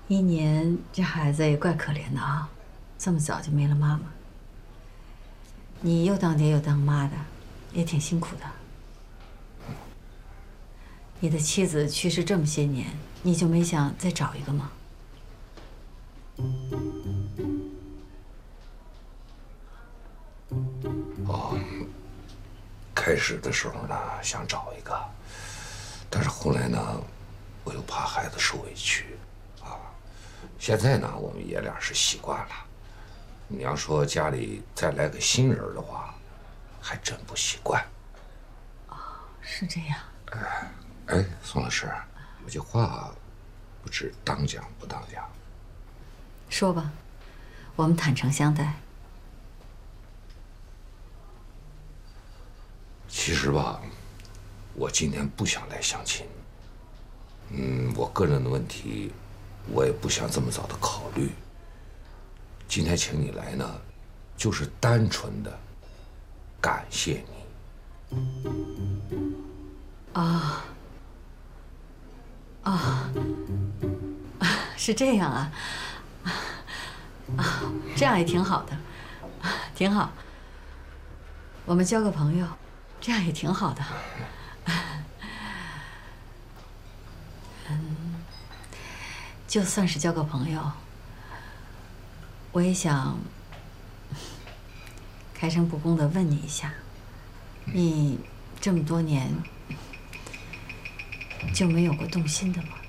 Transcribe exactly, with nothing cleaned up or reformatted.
一年，这孩子也怪可怜的啊，这么早就没了妈妈。你又当爹又当妈的，也挺辛苦的。你的妻子去世这么些年，你就没想再找一个吗？ 哦，开始的时候呢，想找一个，但是后来呢，我又怕孩子受委屈，啊，现在呢，我们爷俩是习惯了。你要说家里再来个新人的话，还真不习惯。 哦，是这样。 哎，哎，宋老师，有句话，不知当讲不当讲。 说吧，我们坦诚相待。 其实吧，我今天不想来相亲。嗯，我个人的问题，我也不想这么早的考虑。今天请你来呢，就是单纯的感谢你。 啊啊啊！是这样啊啊，这样也挺好的，挺好。我们交个朋友，这样也挺好的。嗯，就算是交个朋友，我也想开诚布公的问你一下，你这么多年就没有过动心的吗？